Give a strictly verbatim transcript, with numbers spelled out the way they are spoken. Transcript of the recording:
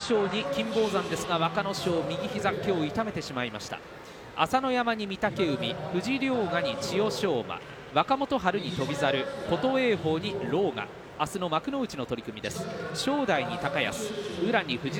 勝に金峰山ですが、若の勝右膝今日痛めてしまいました。朝乃山に御嶽海、藤良賀に千代翔馬、若元春に翔猿、琴栄鵬に狼雅。明日の幕内の取組です。正代に高安、宇良に藤